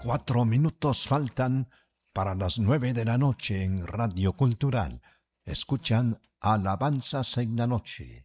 4 minutos faltan para las 9 de la noche en Radio Cultural. Escuchan Alabanzas en la Noche.